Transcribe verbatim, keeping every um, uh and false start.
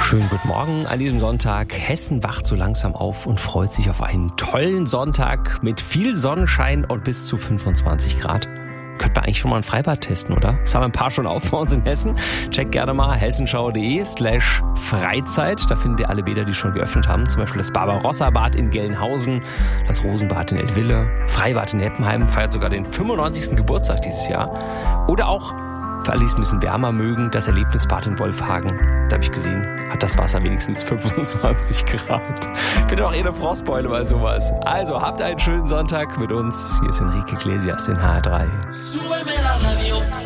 Schönen guten Morgen an diesem Sonntag. Hessen wacht so langsam auf und freut sich auf einen tollen Sonntag mit viel Sonnenschein und bis zu fünfundzwanzig Grad. Könnte man eigentlich schon mal ein Freibad testen, oder? Das haben ein paar schon auf bei uns in Hessen. Checkt gerne mal hessenschau.de slash Freizeit. Da findet ihr alle Bäder, die schon geöffnet haben. Zum Beispiel das Barbarossa-Bad in Gelnhausen, das Rosenbad in Eltville, Freibad in Heppenheim, feiert sogar den fünfundneunzigsten Geburtstag dieses Jahr. Oder auch, für alle, die es ein bisschen wärmer mögen, das Erlebnisbad in Wolfhagen. Da habe ich gesehen, hat das Wasser wenigstens fünfundzwanzig Grad. Ich bin doch eh eine Frostbeule bei sowas. Also, habt einen schönen Sonntag mit uns. Hier ist Enrique Iglesias in H R drei.